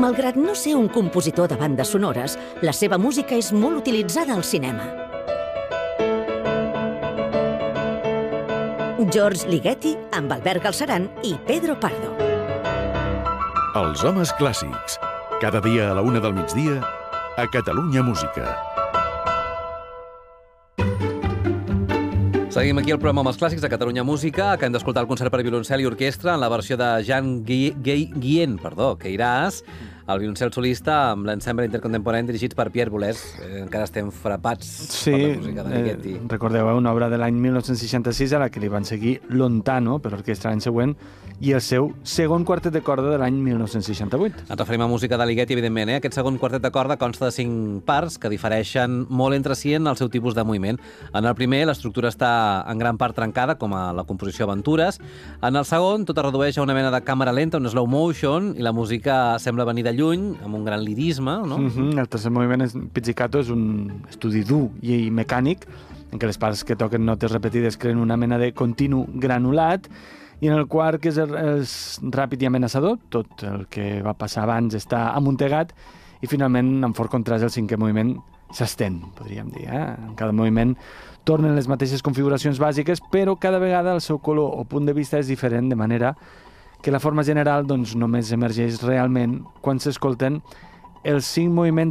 Malgrat no ser un compositor de bandes sonores, la seva música és molt utilitzada al cinema. George Ligeti amb Albert Galceran i Pedro Pardo. Els homes clàssics. Cada dia a la 1 del migdia a Catalunya Música. Seguim aquí el programa amb els clàssics de Catalunya Música, que hem d'escoltar el concert per violoncel i orquestra en la versió de Jean Guillén, Queiràs, el violoncel solista amb l'ensemble intercontemporani dirigits per Pierre Boulez. Encara estem frapats per la música de Ligeti. Recordeu, una obra de l'any 1966 a la que li van seguir Lontano, per l'orquestra l'any següent, i el seu segon quartet de corda de l'any 1968. Ens referim a música de Ligeti, evidentment. Aquest segon quartet de corda consta de 5 parts que difereixen molt entre si en el seu tipus de moviment. En el primer, l'estructura està en gran part trencada, com a la composició Aventures. En el segon, tot es redueix a una mena de càmera lenta, un slow motion, i la música sembla venir de lluny, amb un gran lirisme, no? El tercer moviment, Pizzicato, és un estudi dur i mecànic, en què les parts que toquen notes repetides creen una mena de continu granulat, i en el quart, que és ràpid i amenaçador, tot el que va passar abans està amuntegat, i finalment, en fort contrast, el cinquè moviment s'estén, podríem dir. En cada moviment tornen les mateixes configuracions bàsiques, però cada vegada el seu color o punt de vista és diferent, de manera que la forma general només emergeix realment quan s'escolten els 5 moviments